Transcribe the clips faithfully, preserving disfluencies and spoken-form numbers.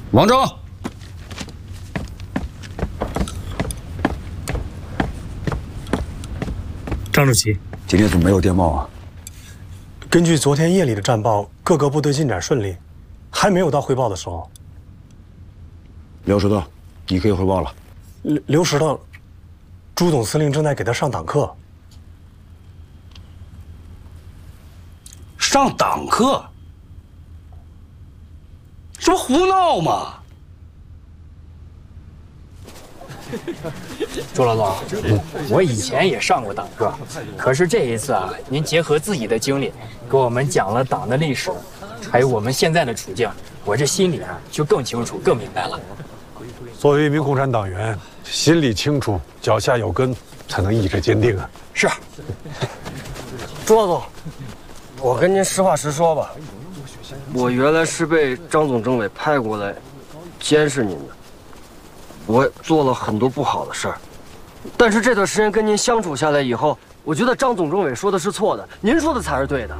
王征， 张主席， 今天怎么没有电报啊？ 根据昨天夜里的战报，各个部队进展顺利，还没有到汇报的时候。 刘石头，你可以汇报了。 刘刘石头，朱总司令正在给他上党课。 上党课？这不胡闹吗？ 朱老总，我以前也上过党课，可是这一次啊，您结合自己的经历，给我们讲了党的历史，还有我们现在的处境，我这心里啊就更清楚、更明白了。 作为一名共产党员，心里清楚，脚下有根，才能意志坚定啊。 是。 朱老总，我跟您实话实说吧，我原来是被张总政委派过来监视您的，我做了很多不好的事儿，但是这段时间跟您相处下来以后，我觉得张总政委说的是错的，您说的才是对的。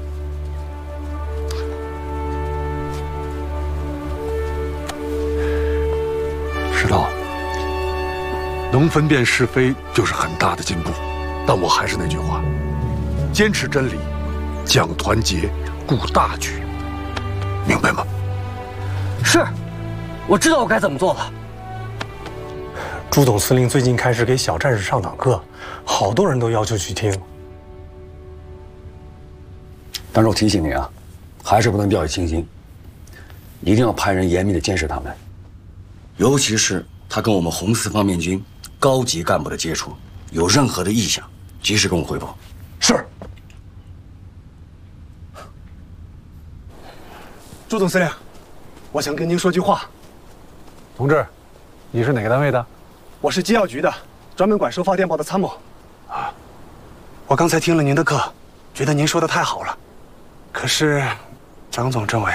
石头，能分辨是非就是很大的进步，但我还是那句话，坚持真理，讲团结，顾大局，明白吗？ 是，我知道我该怎么做了。 朱总司令最近开始给小战士上党课，好多人都要求去听。 但是我提醒你啊，还是不能掉以轻心，一定要派人严密的监视他们，尤其是他跟我们红四方面军高级干部的接触，有任何的异响，及时跟我汇报。 是。 朱总司令，我想跟您说句话。 同志，你是哪个单位的？ 我是机要局的，专门管收发电报的参谋。啊，我刚才听了您的课，觉得您说的太好了。可是，张总政委，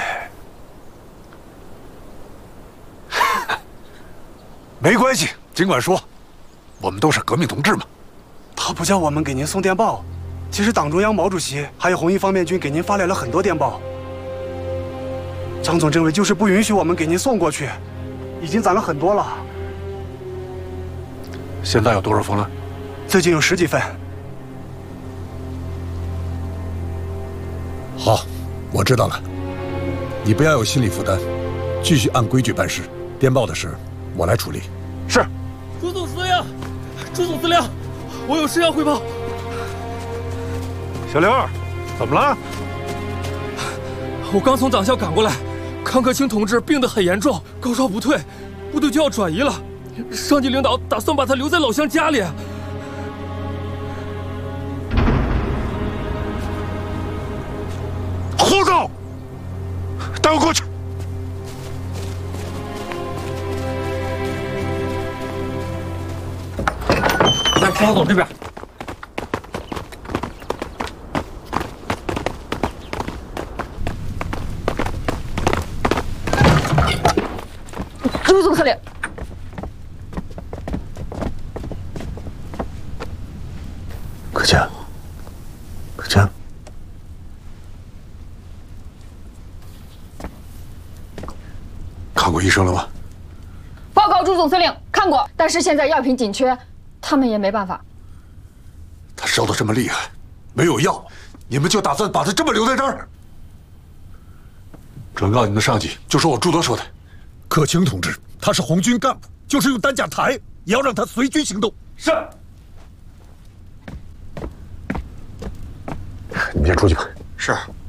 没关系，尽管说，我们都是革命同志嘛。 他不叫我们给您送电报，其实党中央毛主席还有红一方面军给您发来了很多电报。张总政委就是不允许我们给您送过去，已经攒了很多了。 现在有多少封了？ 最近有十几份。 好，我知道了。你不要有心理负担，继续按规矩办事。电报的事，我来处理。 是。 朱总司令，朱总司令，我有事要汇报。 小刘，怎么了？ 我刚从党校赶过来，康克清同志病得很严重，高烧不退，部队就要转移了。上级领导打算把他留在老乡家里。 胡闹！带我过去。 来，张总这边。 朱总司令。 可嘉，可嘉， 看过医生了吗？ 报告朱总司令，看过，但是现在药品紧缺，他们也没办法。 他烧得这么厉害，没有药，你们就打算把他这么留在这儿？转告你们的上级，就说我朱德说的。克清同志，他是红军干部，就是用担架抬，也要让他随军行动。是。你们先出去吧。 是。